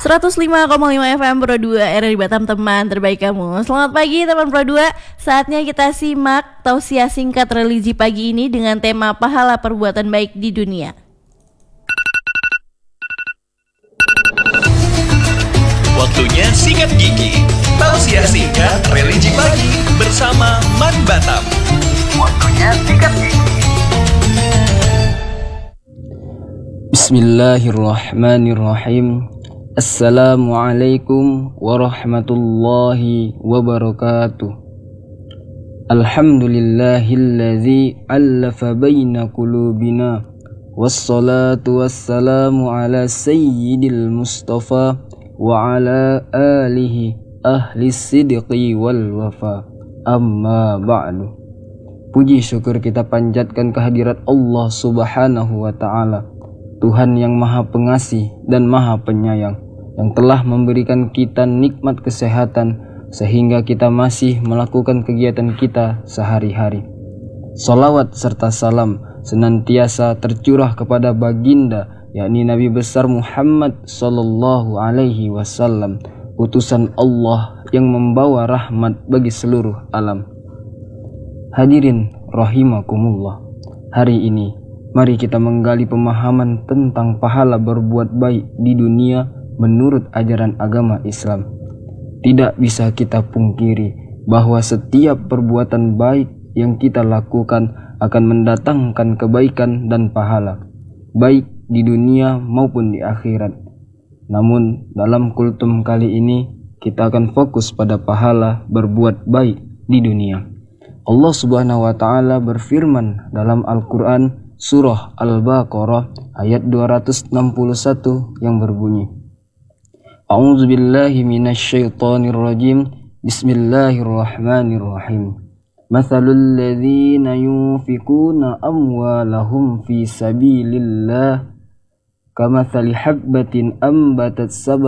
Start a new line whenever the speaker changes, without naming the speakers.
105,5 FM Pro 2 RRI Batam, teman terbaik kamu. Selamat pagi teman Pro 2. Saatnya kita simak tausiah singkat religi pagi ini dengan tema pahala perbuatan baik di dunia.
Waktunya sikat gigi. Tausiah singkat religi pagi bersama Man Batam. Waktunya sikat gigi.
Bismillahirrahmanirrahim. Assalamualaikum warahmatullahi wabarakatuh. Alhamdulillahilladzi allafa baina qulubina. Wassalatu wassalamu ala sayyidil mustafa wa ala alihi ahli sidqi wal wafa. Amma ba'du. Puji syukur kita panjatkan kehadirat Allah subhanahu wa ta'ala, Tuhan yang maha pengasih dan maha penyayang, yang telah memberikan kita nikmat kesehatan sehingga kita masih melakukan kegiatan kita sehari-hari. Salawat serta salam senantiasa tercurah kepada baginda, yakni Nabi besar Muhammad sallallahu alaihi wasallam, utusan Allah yang membawa rahmat bagi seluruh alam. Hadirin rahimakumullah, hari ini mari kita menggali pemahaman tentang pahala berbuat baik di dunia menurut ajaran agama Islam. Tidak bisa kita pungkiri bahwa setiap perbuatan baik yang kita lakukan akan mendatangkan kebaikan dan pahala, baik di dunia maupun di akhirat. Namun dalam kultum kali ini kita akan fokus pada pahala berbuat baik di dunia. Allah Subhanahu wa ta'ala berfirman dalam Al-Quran Surah Al-Baqarah ayat 261 yang berbunyi, A'udzubillahi minasyaitonirrajim. Bismillahirrahmanirrahim. Mathalul ladzina yunfikuna amwalahum fi sabilillah kamathali habbatin ambatat